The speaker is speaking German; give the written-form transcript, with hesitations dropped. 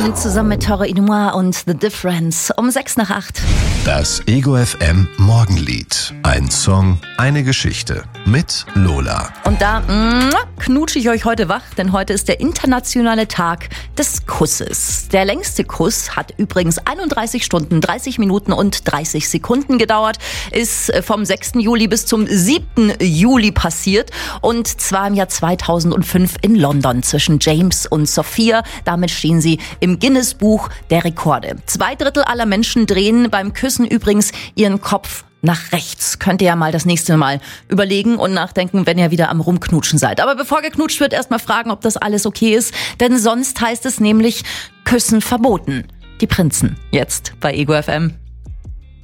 zusammen mit Tore Inouye und The Difference um 7:06. Das Ego FM Morgenlied. Ein Song, eine Geschichte mit Lola. Und da knutsche ich euch heute wach, denn heute ist der internationale Tag des Kusses. Der längste Kuss hat übrigens 31 Stunden, 30 Minuten und 30 Sekunden gedauert, ist vom 6. Juli bis zum 7. Juli passiert und zwar im Jahr 2005 in London zwischen James und Sophia. Damit stehen sie im Guinness-Buch der Rekorde. 2/3 aller Menschen drehen beim Küssen übrigens ihren Kopf nach rechts. Könnt ihr ja mal das nächste Mal überlegen und nachdenken, wenn ihr wieder am Rumknutschen seid. Aber bevor geknutscht wird, erstmal fragen, ob das alles okay ist. Denn sonst heißt es nämlich Küssen verboten. Die Prinzen. Jetzt bei Ego FM.